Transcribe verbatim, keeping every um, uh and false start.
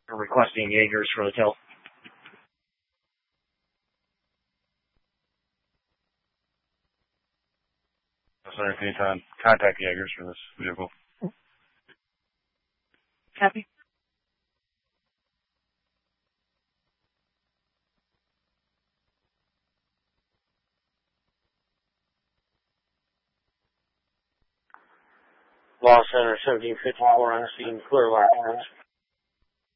We're requesting Jaegers for the tail. Sorry, can you con- contact Jaegers for this vehicle? Copy. Law Center seventeen fifty-four on scene, clear light orange.